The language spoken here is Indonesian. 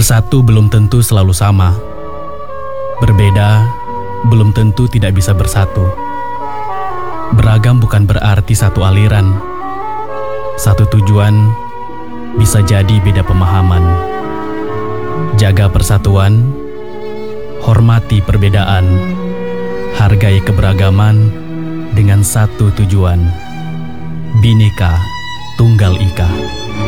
Bersatu belum tentu selalu sama. Berbeda belum tentu tidak bisa bersatu. Beragam bukan berarti satu aliran. Satu tujuan bisa jadi beda pemahaman. Jaga persatuan, hormati perbedaan, hargai keberagaman dengan satu tujuan. Bhinneka Tunggal Ika.